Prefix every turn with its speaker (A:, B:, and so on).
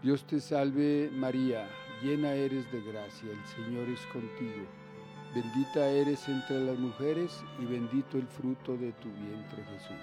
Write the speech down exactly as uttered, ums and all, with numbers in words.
A: Dios te salve María, llena eres de gracia, el Señor es contigo. Bendita eres entre las mujeres y bendito el fruto de tu vientre Jesús.